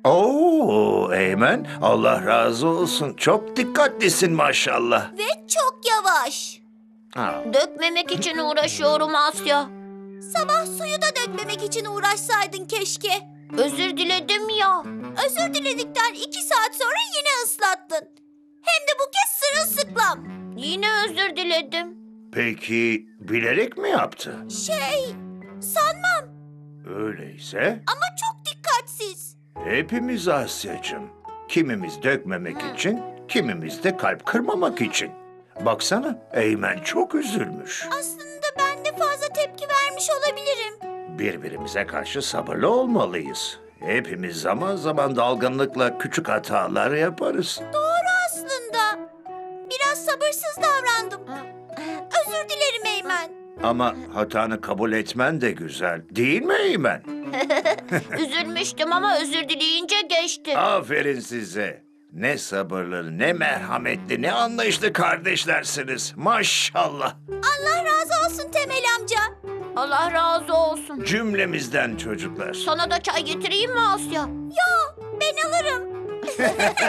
Oo Eymen, Allah razı olsun. Çok dikkatlisin maşallah. Ve çok yavaş. Ha. Dökmemek için uğraşıyorum Asya. Sabah suyu da dökmemek için uğraşsaydın keşke. Özür diledim ya. Özür diledikten 2 saat sonra yine ıslattın. Hem de bu kez sırılsıklam. Yine özür diledim. Peki bilerek mi yaptı? Sanmam Öyleyse ama çok dikkatsiz. hepimiz Asyacığım. Kimimiz dökmemek için, kimimiz de kalp kırmamak için. Baksana, Eymen çok üzülmüş. Aslında ben de fazla tepki vermiş olabilirim. Birbirimize karşı sabırlı olmalıyız. Hepimiz zaman zaman dalgınlıkla küçük hatalar yaparız. Doğru aslında. Biraz sabırsız davrandım. Özür dilerim Eymen. Ama hatanı kabul etmen de güzel. Değil mi Eymen? Üzülmüştüm ama özür dileyince geçti. Aferin size. Ne sabırlı, ne merhametli, ne anlayışlı kardeşlersiniz. Maşallah. Allah razı olsun Temel amca. Allah razı olsun. Cümlemizden çocuklar. Sana da çay getireyim mi Asya? Yo, ben alırım.